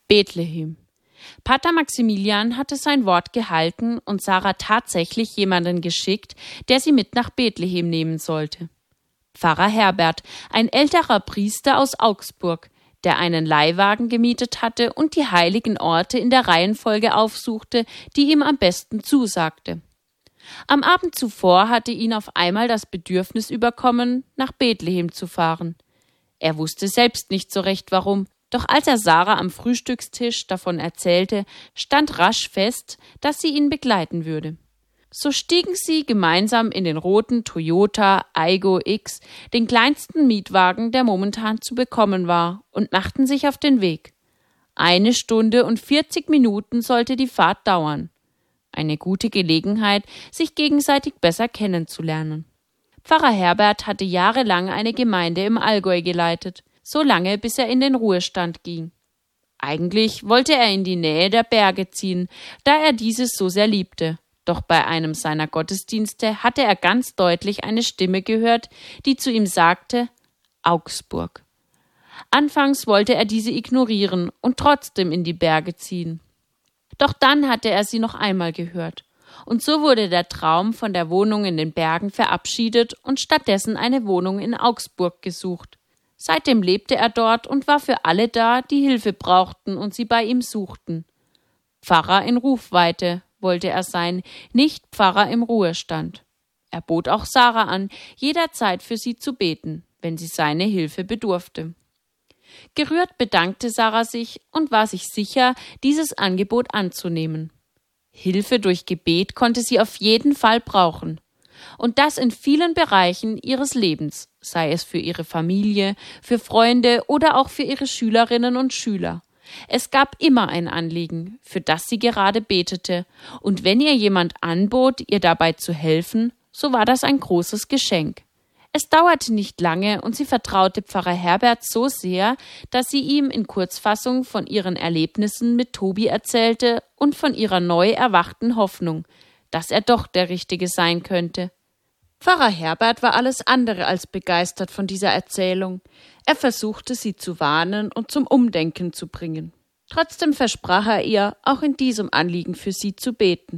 Bethlehem. Pater Maximilian hatte sein Wort gehalten und Sarah tatsächlich jemanden geschickt, der sie mit nach Bethlehem nehmen sollte. Pfarrer Herbert, ein älterer Priester aus Augsburg, der einen Leihwagen gemietet hatte und die heiligen Orte in der Reihenfolge aufsuchte, die ihm am besten zusagte. Am Abend zuvor hatte ihn auf einmal das Bedürfnis überkommen, nach Bethlehem zu fahren. Er wusste selbst nicht so recht warum, doch als er Sarah am Frühstückstisch davon erzählte, stand rasch fest, dass sie ihn begleiten würde. So stiegen sie gemeinsam in den roten Toyota Aygo X, den kleinsten Mietwagen, der momentan zu bekommen war, und machten sich auf den Weg. 1 Stunde und 40 Minuten sollte die Fahrt dauern. Eine gute Gelegenheit, sich gegenseitig besser kennenzulernen. Pfarrer Herbert hatte jahrelang eine Gemeinde im Allgäu geleitet, so lange bis er in den Ruhestand ging. Eigentlich wollte er in die Nähe der Berge ziehen, da er dieses so sehr liebte. Doch bei einem seiner Gottesdienste hatte er ganz deutlich eine Stimme gehört, die zu ihm sagte: Augsburg. Anfangs wollte er diese ignorieren und trotzdem in die Berge ziehen. Doch dann hatte er sie noch einmal gehört. Und so wurde der Traum von der Wohnung in den Bergen verabschiedet und stattdessen eine Wohnung in Augsburg gesucht. Seitdem lebte er dort und war für alle da, die Hilfe brauchten und sie bei ihm suchten. Pfarrer in Rufweite wollte er sein, nicht Pfarrer im Ruhestand. Er bot auch Sarah an, jederzeit für sie zu beten, wenn sie seine Hilfe bedurfte. Gerührt bedankte Sarah sich und war sich sicher, dieses Angebot anzunehmen. Hilfe durch Gebet konnte sie auf jeden Fall brauchen. Und das in vielen Bereichen ihres Lebens, sei es für ihre Familie, für Freunde oder auch für ihre Schülerinnen und Schüler. Es gab immer ein Anliegen, für das sie gerade betete, und wenn ihr jemand anbot, ihr dabei zu helfen, so war das ein großes Geschenk. Es dauerte nicht lange und sie vertraute Pfarrer Herbert so sehr, dass sie ihm in Kurzfassung von ihren Erlebnissen mit Tobi erzählte und von ihrer neu erwachten Hoffnung, dass er doch der Richtige sein könnte. Pfarrer Herbert war alles andere als begeistert von dieser Erzählung. Er versuchte, sie zu warnen und zum Umdenken zu bringen. Trotzdem versprach er ihr, auch in diesem Anliegen für sie zu beten.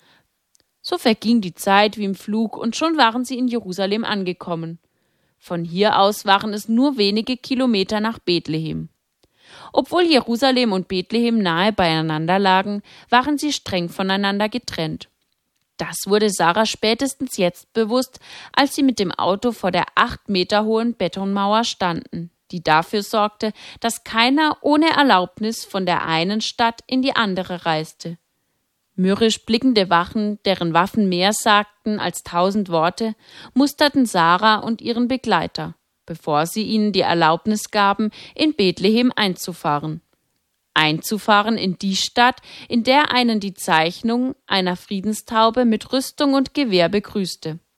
So verging die Zeit wie im Flug und schon waren sie in Jerusalem angekommen. Von hier aus waren es nur wenige Kilometer nach Bethlehem. Obwohl Jerusalem und Bethlehem nahe beieinander lagen, waren sie streng voneinander getrennt. Das wurde Sarah spätestens jetzt bewusst, als sie mit dem Auto vor der 8 Meter hohen Betonmauer standen, die dafür sorgte, dass keiner ohne Erlaubnis von der einen Stadt in die andere reiste. Mürrisch blickende Wachen, deren Waffen mehr sagten als 1000 Worte, musterten Sarah und ihren Begleiter, bevor sie ihnen die Erlaubnis gaben, in Bethlehem einzufahren. Einzufahren in die Stadt, in der einen die Zeichnung einer Friedenstaube mit Rüstung und Gewehr begrüßte.